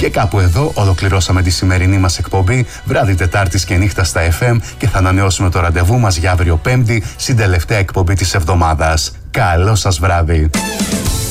Και κάπου εδώ ολοκληρώσαμε τη σημερινή μας εκπομπή, βράδυ Τετάρτης και νύχτα στα FM, και θα ανανεώσουμε το ραντεβού μας για αύριο Πέμπτη, στην τελευταία εκπομπή της εβδομάδας. Καλό σας βράδυ!